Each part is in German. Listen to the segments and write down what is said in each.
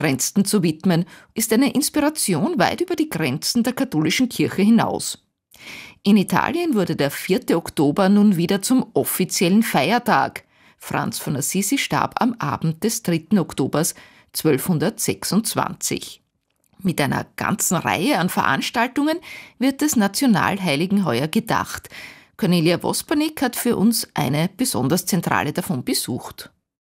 Grenzen zu widmen, ist eine Inspiration weit über die Grenzen der katholischen Kirche hinaus. In Italien wurde der 4. Oktober nun wieder zum offiziellen Feiertag. Franz von Assisi starb am Abend des 3. Oktobers 1226. Mit einer ganzen Reihe an Veranstaltungen wird des Nationalheiligen heuer gedacht. Cornelia Wospanik hat für uns eine besonders zentrale davon besucht.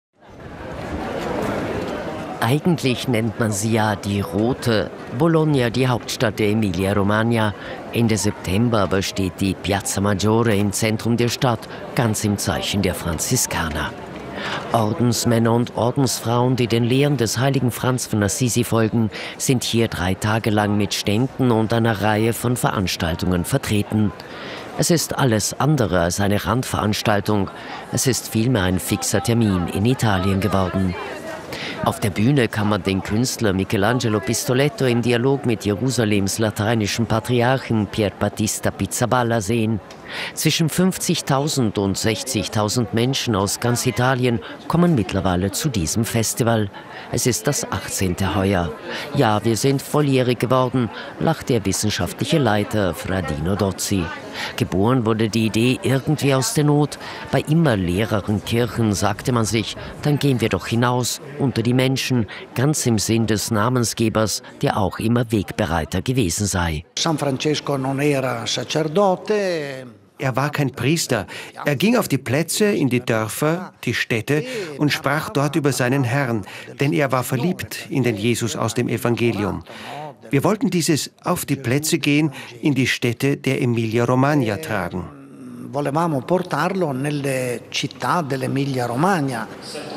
Eigentlich nennt man sie ja die Rote. Bologna, die Hauptstadt der Emilia-Romagna. Ende September aber steht die Piazza Maggiore im Zentrum der Stadt, ganz im Zeichen der Franziskaner. Ordensmänner und Ordensfrauen, die den Lehren des heiligen Franz von Assisi folgen, sind hier 3 Tage lang mit Ständen und einer Reihe von Veranstaltungen vertreten. Es ist alles andere als eine Randveranstaltung. Es ist vielmehr ein fixer Termin in Italien geworden. Auf der Bühne kann man den Künstler Michelangelo Pistoletto im Dialog mit Jerusalems lateinischen Patriarchen Pier Battista Pizzaballa sehen. Zwischen 50.000 und 60.000 Menschen aus ganz Italien kommen mittlerweile zu diesem Festival. Es ist das 18. heuer. Ja, wir sind volljährig geworden, lacht der wissenschaftliche Leiter Fradino Dozzi. Geboren wurde die Idee irgendwie aus der Not. Bei immer leereren Kirchen sagte man sich, dann gehen wir doch hinaus unter die Menschen, ganz im Sinn des Namensgebers, der auch immer Wegbereiter gewesen sei. San Francesco non era sacerdote. Er war kein Priester. Er ging auf die Plätze, in die Dörfer, die Städte und sprach dort über seinen Herrn, denn er war verliebt in den Jesus aus dem Evangelium. Wir wollten dieses auf die Plätze gehen, in die Städte der Emilia-Romagna tragen. Volevamo portarlo nelle città dell'Emilia-Romagna.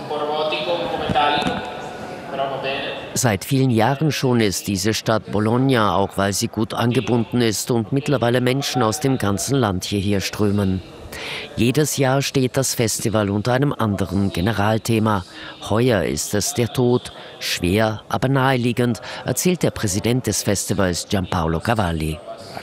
Seit vielen Jahren schon ist diese Stadt Bologna, auch weil sie gut angebunden ist und mittlerweile Menschen aus dem ganzen Land hierher strömen. Jedes Jahr steht das Festival unter einem anderen Generalthema. Heuer ist es der Tod, schwer, aber naheliegend, erzählt der Präsident des Festivals Giampaolo Cavalli.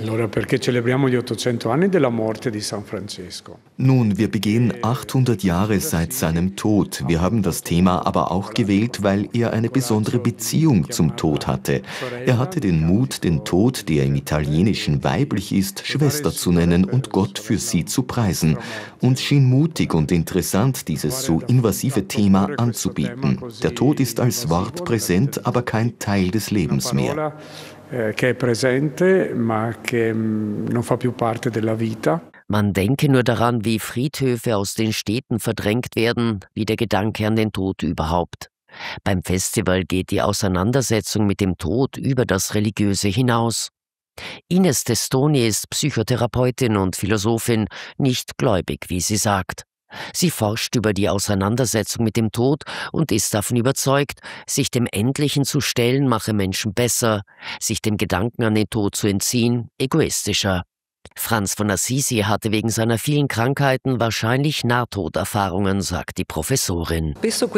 Nun, wir begehen 800 Jahre seit seinem Tod. Wir haben das Thema aber auch gewählt, weil er eine besondere Beziehung zum Tod hatte. Er hatte den Mut, den Tod, der im Italienischen weiblich ist, Schwester zu nennen und Gott für sie zu preisen. Uns schien mutig und interessant, dieses so invasive Thema anzubieten. Der Tod ist als Wort präsent, aber kein Teil des Lebens mehr. Che è presente, ma che non fa più parte della vita. Man denke nur daran, wie Friedhöfe aus den Städten verdrängt werden, wie der Gedanke an den Tod überhaupt. Beim Festival geht die Auseinandersetzung mit dem Tod über das Religiöse hinaus. Ines Testoni ist Psychotherapeutin und Philosophin, nicht gläubig, wie sie sagt. Sie forscht über die Auseinandersetzung mit dem Tod und ist davon überzeugt, sich dem Endlichen zu stellen mache Menschen besser, sich dem Gedanken an den Tod zu entziehen, egoistischer. Franz von Assisi hatte wegen seiner vielen Krankheiten wahrscheinlich Nahtoderfahrungen, sagt die Professorin.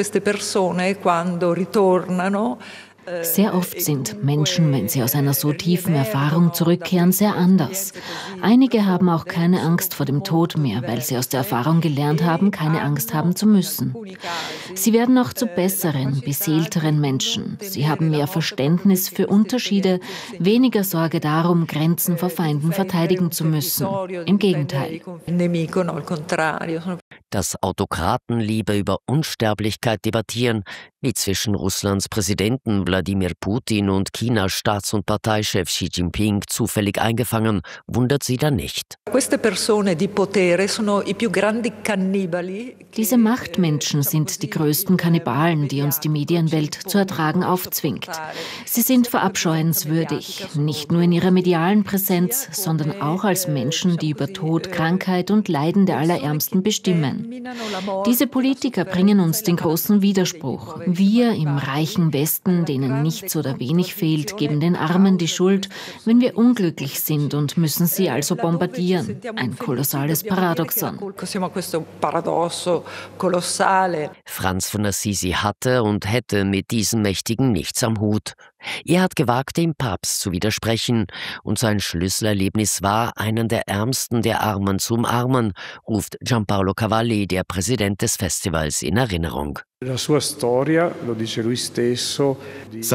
Sehr oft sind Menschen, wenn sie aus einer so tiefen Erfahrung zurückkehren, sehr anders. Einige haben auch keine Angst vor dem Tod mehr, weil sie aus der Erfahrung gelernt haben, keine Angst haben zu müssen. Sie werden auch zu besseren, beseelteren Menschen. Sie haben mehr Verständnis für Unterschiede, weniger Sorge darum, Grenzen vor Feinden verteidigen zu müssen. Im Gegenteil. Dass Autokraten lieber über Unsterblichkeit debattieren, wie zwischen Russlands Präsidenten Wladimir Putin und Chinas Staats- und Parteichef Xi Jinping zufällig eingefangen, wundert sie dann nicht. Diese Machtmenschen sind die größten Kannibalen, die uns die Medienwelt zu ertragen aufzwingt. Sie sind verabscheuenswürdig, nicht nur in ihrer medialen Präsenz, sondern auch als Menschen, die über Tod, Krankheit und Leiden der Allerärmsten bestimmen. Diese Politiker bringen uns den großen Widerspruch. Wir im reichen Westen, denen nichts oder wenig fehlt, geben den Armen die Schuld, wenn wir unglücklich sind und müssen sie also bombardieren. Ein kolossales Paradoxon. Franz von Assisi hatte und hätte mit diesen Mächtigen nichts am Hut. Er hat gewagt, dem Papst zu widersprechen, und sein Schlüsselerlebnis war, einen der Ärmsten der Armen zu umarmen, ruft Giampaolo Cavalli Ali, der Präsident des Festivals, in Erinnerung.